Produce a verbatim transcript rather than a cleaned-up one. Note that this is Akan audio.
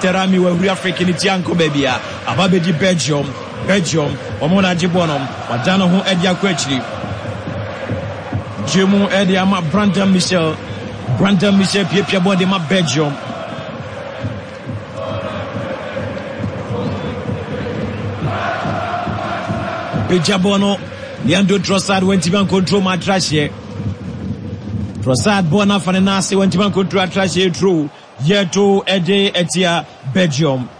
Terami we Africa ni tianko baby a ababe di Belgium Belgium omona jibono wadano ho edi akwachiri Jemu edi ama Brandon Michel Brandon Michel pie pie body ma Belgium Bejabono Leandro Trossard went to control my trash here. Trossard bona fanenasi went to control trash here through year two Ede Etia Belgium.